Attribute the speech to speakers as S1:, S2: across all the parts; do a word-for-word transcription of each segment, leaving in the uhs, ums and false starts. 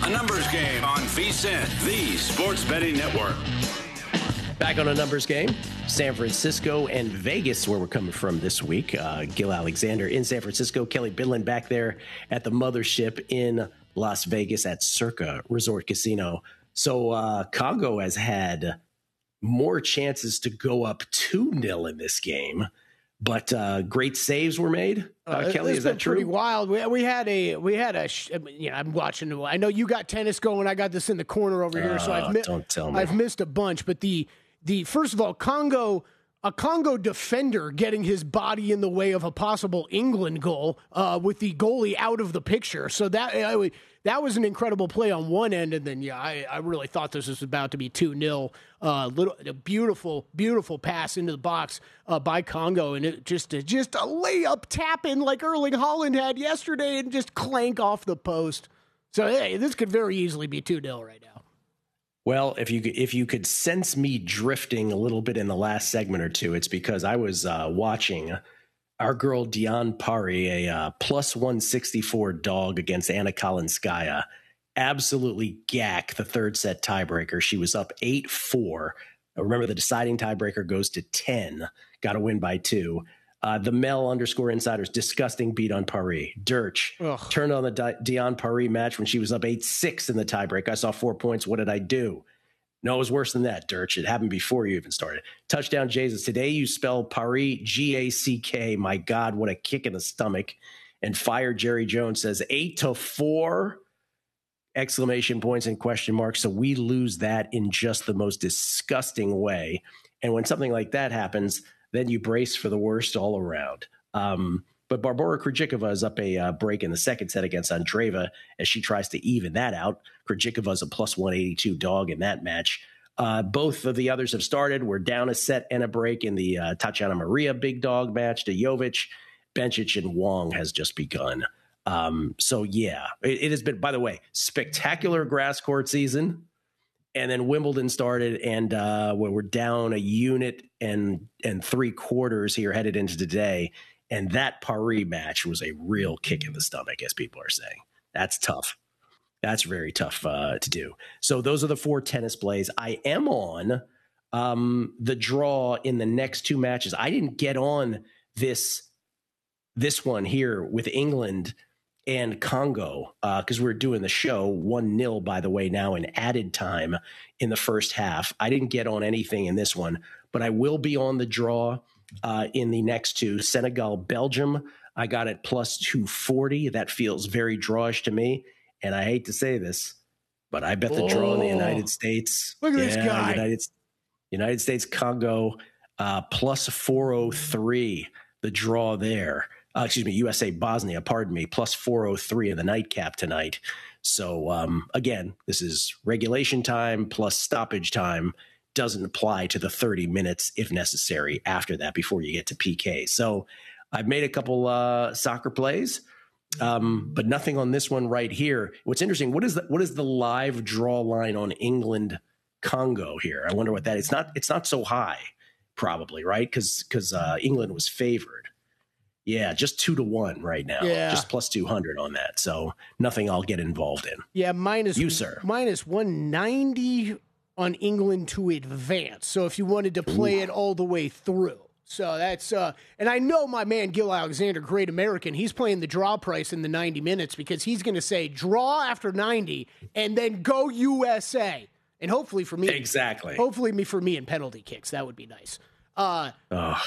S1: A numbers game on VSiN, the sports betting network.
S2: Back on a numbers game, San Francisco and Vegas, where we're coming from this week. Uh, Gil Alexander in San Francisco, Kelly Bidlin back there at the mothership in Las Vegas at Circa Resort Casino. So uh, Congo has had more chances to go up two nil in this game, but uh, great saves were made. Uh, uh, Kelly, is that true?
S3: Pretty wild. We, we had a we had a. You know, I'm watching. I know you got tennis going. I got this in the corner over here, uh, so I've mi-
S2: don't tell me.
S3: I've missed a bunch. But the the first of all, Congo. A Congo defender getting his body in the way of a possible England goal uh, with the goalie out of the picture. So that I, that was an incredible play on one end. And then, yeah, I, I really thought this was about to be two nil. Uh, little, a beautiful, beautiful pass into the box uh, by Congo. And it just, just a layup tap in like Erling Haaland had yesterday and just clank off the post. So, hey, this could very easily be two nil right now.
S2: Well, if you could, if you could sense me drifting a little bit in the last segment or two, it's because I was uh, watching our girl Diane Pari, a uh, plus one sixty-four dog against Anna Kalinskaya, absolutely gack the third set tiebreaker. She was up eight four. Remember, the deciding tiebreaker goes to ten. Got to win by two. Uh, the Mel underscore insiders, disgusting beat on Paris. Dirch Ugh. turned on the Di- Diane Paris match when she was up eight six in the tiebreak. I saw four points. What did I do? No, it was worse than that, Dirch. It happened before you even started. Touchdown Jesus. Today you spell Paris, G A C K. My God, what a kick in the stomach. And Fire Jerry Jones says eight to four. Exclamation points and question marks. So we lose that in just the most disgusting way. And when something like that happens, then you brace for the worst all around. Um, but Barbora Krejcikova is up a uh, break in the second set against Andreeva as she tries to even that out. Krejcikova is a plus one eighty-two dog in that match. Uh, both of the others have started. We're down a set and a break in the uh, Tatiana Maria big dog match to Jovic. Bencic and Wong has just begun. Um, so, yeah, it, it has been, by the way, spectacular grass court season. And then Wimbledon started, and uh, well, we're down a unit and and three quarters here headed into today. And that Paris match was a real kick in the stomach, as people are saying. That's tough. That's very tough uh, to do. So those are the four tennis plays. I am on um, the draw in the next two matches. I didn't get on this this one here with England and Congo, because uh, we're doing the show one nil, by the way, now in added time in the first half. I didn't get on anything in this one, but I will be on the draw uh, in the next two. Senegal, Belgium, I got it plus two forty. That feels very drawish to me. And I hate to say this, but I bet the oh, draw in the United States.
S3: Look at yeah, this guy.
S2: United, United States, Congo, uh, plus four oh three, the draw there. Uh, excuse me, U S A Bosnia, pardon me, plus four oh three in the nightcap tonight. So, um, again, this is regulation time plus stoppage time. Doesn't apply to the thirty minutes, if necessary, after that, before you get to P K. So I've made a couple uh, soccer plays, um, but nothing on this one right here. What's interesting, what is the, what is the live draw line on England-Congo here? I wonder what that is. It's not, it's not so high, probably, right? Because because uh, England was favored. Yeah, just two to one right now.
S3: Yeah.
S2: Just plus two hundred on that. So nothing I'll get involved in.
S3: Yeah, minus,
S2: you, sir.
S3: minus one ninety on England to advance. So if you wanted to play Ooh. it all the way through. So that's, uh, and I know my man Gil Alexander, great American, he's playing the draw price in the ninety minutes because he's going to say draw after ninety and then go U S A. And hopefully for me.
S2: Exactly.
S3: Hopefully me for me in penalty kicks. That would be nice. Uh,
S2: oh.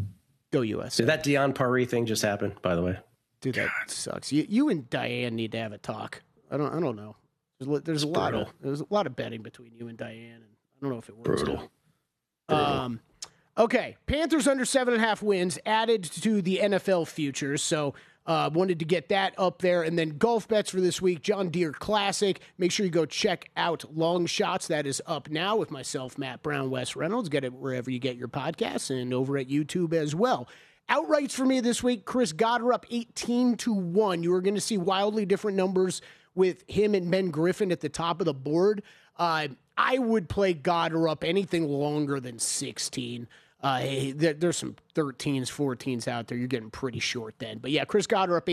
S3: Go U S A.
S2: Did that Diane Paris thing just happen, by the way?
S3: Dude, that God. sucks. You, you and Diane need to have a talk. I don't. I don't know. There's, there's a lot of there's a lot of betting between you and Diane, and I don't know if it works.
S2: Brutal.
S3: Brutal. Um. Okay, Panthers under seven and a half wins added to the N F L futures. So uh, wanted to get that up there, and then golf bets for this week. John Deere Classic. Make sure you go check out Long Shots. That is up now with myself, Matt Brown, Wes Reynolds. Get it wherever you get your podcasts and over at YouTube as well. Outrights for me this week, Chris Goddard up eighteen to one. You are going to see wildly different numbers with him and Ben Griffin at the top of the board. Uh, I would play Goddard up anything longer than sixteen. Uh, hey, there, there's some thirteens, fourteens out there. You're getting pretty short then. But yeah, Chris Goddard up